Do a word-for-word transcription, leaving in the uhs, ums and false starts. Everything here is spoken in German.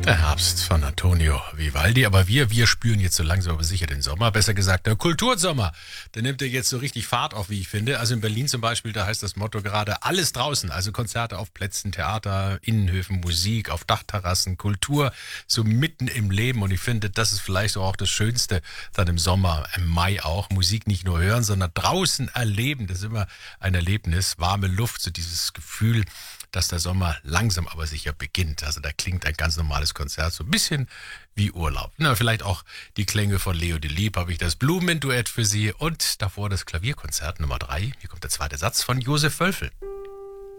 Der Herbst von Antonio Vivaldi, aber wir, wir spüren jetzt so langsam aber sicher den Sommer, besser gesagt der Kultursommer. Der nimmt ja jetzt so richtig Fahrt auf, wie ich finde. Also in Berlin zum Beispiel, da heißt das Motto gerade alles draußen, also Konzerte auf Plätzen, Theater, Innenhöfen, Musik, auf Dachterrassen, Kultur, so mitten im Leben. Und ich finde, das ist vielleicht so auch das Schönste dann im Sommer, im Mai auch, Musik nicht nur hören, sondern draußen erleben. Das ist immer ein Erlebnis, warme Luft, so dieses Gefühl, dass der Sommer langsam aber sicher beginnt. Also da klingt ein ganz normales Konzert so ein bisschen wie Urlaub. Na, vielleicht auch die Klänge von Leo Delibes, habe ich das Blumenduett für Sie und davor das Klavierkonzert Nummer drei. Hier kommt der zweite Satz von Josef Wölfel.